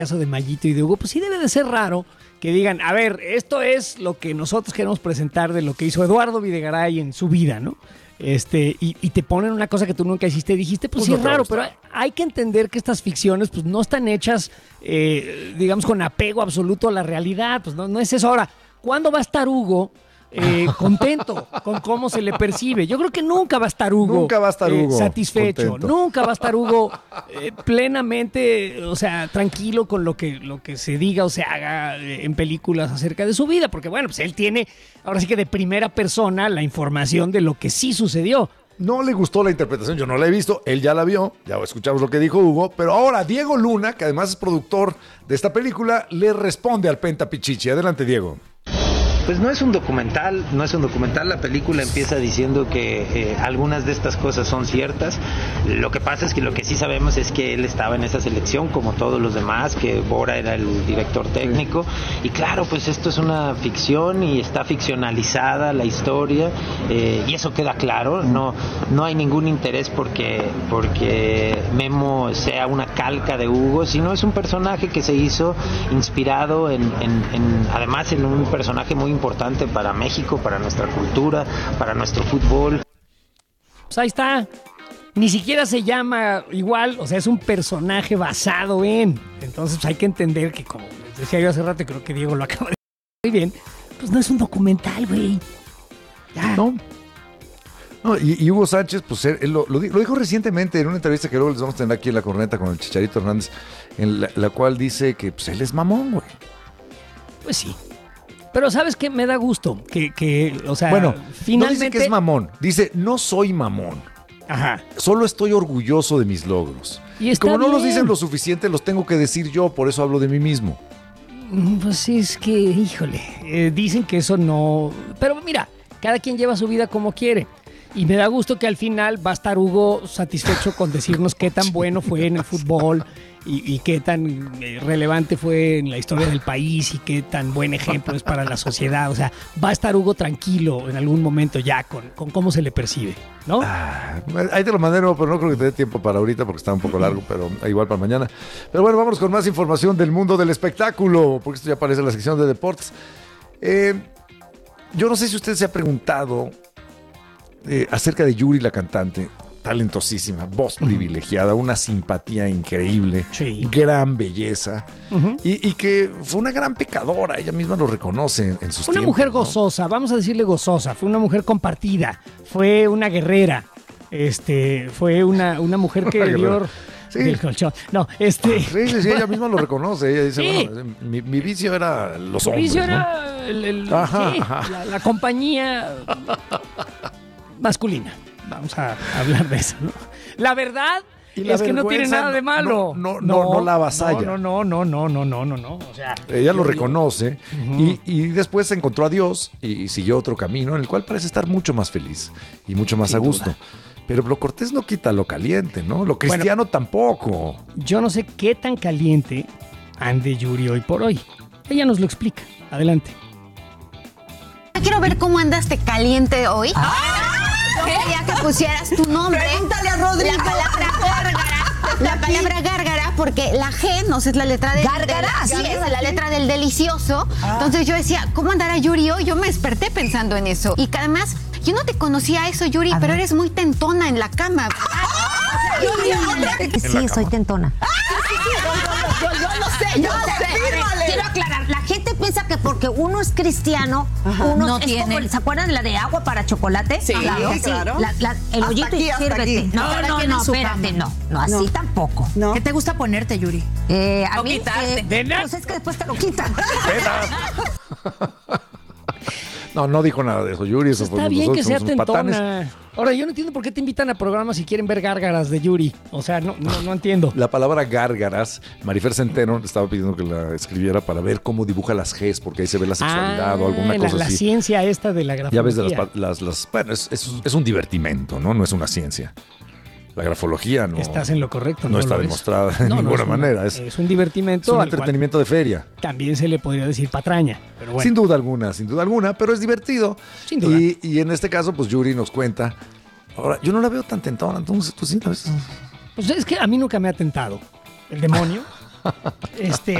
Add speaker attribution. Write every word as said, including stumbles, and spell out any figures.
Speaker 1: caso de Mayito y de Hugo, pues sí debe de ser raro que digan, a ver, esto es lo que nosotros queremos presentar de lo que hizo Eduardo Videgaray en su vida, ¿no? Este, y, y te ponen una cosa que tú nunca hiciste, dijiste, pues, pues sí no es raro, pero hay, hay que entender que estas ficciones pues no están hechas, eh, digamos, con apego absoluto a la realidad, pues no, no es eso. Ahora, ¿cuándo va a estar Hugo eh, contento con cómo se le percibe? Yo creo que nunca va a estar Hugo,
Speaker 2: nunca va a estar Hugo
Speaker 1: eh, satisfecho,
Speaker 2: contento.
Speaker 1: Nunca va a estar Hugo eh, plenamente, o sea, tranquilo con lo que, lo que se diga o se haga eh, en películas acerca de su vida, porque bueno, pues él tiene, ahora sí que de primera persona, la información de lo que sí sucedió.
Speaker 2: No le gustó la interpretación, yo no la he visto, él ya la vio, ya escuchamos lo que dijo Hugo, pero ahora Diego Luna, que además es productor de esta película, le responde al Penta Pichichi. Adelante, Diego.
Speaker 3: Pues no es un documental, no es un documental, la película empieza diciendo que eh, algunas de estas cosas son ciertas. Lo que pasa es que lo que sí sabemos es que él estaba en esa selección como todos los demás, que Bora era el director técnico, y claro, pues esto es una ficción y está ficcionalizada la historia, eh, y eso queda claro, no, no hay ningún interés porque, porque Memo sea una calca de Hugo, sino es un personaje que se hizo inspirado en, en, en además en un personaje muy importante para México, para nuestra cultura, para nuestro fútbol.
Speaker 1: Pues ahí está. Ni siquiera se llama igual, o sea, es un personaje basado en. Entonces pues hay que entender que, como les decía yo hace rato, creo que Diego lo acaba de decir muy bien, pues no es un documental, güey. Ya.
Speaker 2: No. No, y, y Hugo Sánchez, pues él, él lo, lo, lo dijo recientemente en una entrevista que luego les vamos a tener aquí en La Corneta con el Chicharito Hernández, en la, la cual dice que pues, él es mamón, güey.
Speaker 1: Pues sí. Pero ¿sabes qué? Me da gusto que, que o sea,
Speaker 2: bueno,
Speaker 1: finalmente...
Speaker 2: no dice que es mamón, dice, no soy mamón.
Speaker 1: Ajá.
Speaker 2: Solo estoy orgulloso de mis logros.
Speaker 1: Y, está
Speaker 2: y como no
Speaker 1: bien.
Speaker 2: los dicen lo suficiente, los tengo que decir yo, por eso hablo de mí mismo.
Speaker 1: Pues es que, híjole, eh, dicen que eso no... Pero mira, cada quien lleva su vida como quiere. Y me da gusto que al final va a estar Hugo satisfecho con decirnos qué tan bueno fue en el fútbol y, y qué tan eh, relevante fue en la historia del país y qué tan buen ejemplo es para la sociedad. O sea, va a estar Hugo tranquilo en algún momento ya con, con cómo se le percibe, ¿no?
Speaker 2: Ah, ahí te lo mandé, no, pero no creo que te dé tiempo para ahorita porque está un poco largo, pero igual para mañana. Pero bueno, vamos con más información del mundo del espectáculo, porque esto ya aparece en la sección de deportes. Eh, yo no sé si usted se ha preguntado Eh, acerca de Yuri, la cantante, talentosísima, voz privilegiada, una simpatía increíble,
Speaker 1: sí.
Speaker 2: gran belleza,
Speaker 1: uh-huh.
Speaker 2: y, y que fue una gran pecadora, ella misma lo reconoce en, en sus
Speaker 1: Fue una
Speaker 2: tiempos,
Speaker 1: mujer
Speaker 2: ¿no?
Speaker 1: gozosa, vamos a decirle gozosa, fue una mujer compartida, fue una guerrera, este, fue una, una mujer que dio...
Speaker 2: Sí.
Speaker 1: Del colchón. No, este.
Speaker 2: Sí, sí, sí, ella misma lo reconoce. Ella dice,
Speaker 1: sí.
Speaker 2: bueno, mi, mi vicio era los
Speaker 1: mi
Speaker 2: hombres.
Speaker 1: vicio
Speaker 2: ¿no?
Speaker 1: era el, el,
Speaker 2: ajá,
Speaker 1: sí,
Speaker 2: ajá.
Speaker 1: La, la compañía masculina. Vamos a hablar de eso, ¿no? La verdad
Speaker 2: Y la
Speaker 1: es que no tiene nada de malo.
Speaker 2: No, no, no, no, no la avasalla.
Speaker 1: No, no, no, no, no, no, no, no. O sea,
Speaker 2: ella lo reconoce
Speaker 1: uh-huh.
Speaker 2: y, y después se encontró a Dios y, y siguió otro camino en el cual parece estar mucho más feliz y mucho más
Speaker 1: Sin
Speaker 2: a gusto.
Speaker 1: duda.
Speaker 2: Pero lo cortés no quita lo caliente, ¿no? Lo cristiano bueno, tampoco.
Speaker 1: Yo no sé qué tan caliente ande Yuri hoy por hoy. Ella nos lo explica. Adelante.
Speaker 4: Quiero ver cómo andaste caliente hoy. ¡Ah! Yo quería que pusieras tu nombre.
Speaker 5: Pregúntale a Rodrigo.
Speaker 4: La palabra gárgara. La palabra gárgara, porque la G, no sé, es la letra de...
Speaker 5: ¿Gárgara?
Speaker 4: Sí, es la letra del delicioso. Ah. Entonces yo decía, ¿cómo andará Yuri hoy? Yo me desperté pensando en eso. Y que además, yo no te conocía eso, Yuri, a pero ver. Eres muy tentona en la cama.
Speaker 5: ¡Ah! Yuri,
Speaker 6: sí, soy tentona.
Speaker 5: ¡Ah! Sí, sí, sí. Yo, yo, yo lo sé, yo lo sé.
Speaker 6: Quiero aclarar, la gente piensa que porque uno es cristiano, Ajá. uno no es tiene. Como, ¿se acuerdan de la de agua para chocolate?
Speaker 5: Sí, claro. Sí, claro.
Speaker 6: La, la, el hoyito
Speaker 5: aquí,
Speaker 6: y sírvete. No,
Speaker 5: Ahora
Speaker 6: no, no, espérate, no, no, así no. tampoco.
Speaker 5: No.
Speaker 7: ¿Qué te gusta ponerte, Yuri?
Speaker 6: Eh, a
Speaker 7: o
Speaker 6: mí,
Speaker 7: quitarte.
Speaker 6: Eh, pues es que después te lo quitan.
Speaker 2: No, no dijo nada de eso, Yuri. Eso
Speaker 1: Está
Speaker 2: fue,
Speaker 1: bien que sea tentona.
Speaker 2: Patanes.
Speaker 1: Ahora, yo no entiendo por qué te invitan a programas si quieren ver gárgaras de Yuri. O sea, no, no, no entiendo.
Speaker 2: La palabra gárgaras, Marifer Centeno le estaba pidiendo que la escribiera para ver cómo dibuja las Gs, porque ahí se ve la sexualidad
Speaker 1: ah,
Speaker 2: o alguna
Speaker 1: la,
Speaker 2: cosa
Speaker 1: la
Speaker 2: así.
Speaker 1: La ciencia esta de la grafología.
Speaker 2: Ya ves de las... las, las bueno, es, es, es un divertimento, ¿no? No es una ciencia. La grafología no...
Speaker 1: Estás en lo correcto.
Speaker 2: No, no está demostrada de
Speaker 1: no,
Speaker 2: ninguna
Speaker 1: no es
Speaker 2: manera.
Speaker 1: Una,
Speaker 2: es,
Speaker 1: es un divertimento.
Speaker 2: Es un entretenimiento de feria.
Speaker 1: También se le podría decir patraña. Pero bueno.
Speaker 2: Sin duda alguna, sin duda alguna, pero es divertido.
Speaker 1: Sin duda.
Speaker 2: Y, y en este caso, pues Yuri nos cuenta. Ahora, yo no la veo tan tentona, entonces tú sí la ves.
Speaker 1: Pues es que a mí nunca me ha tentado el demonio. Este,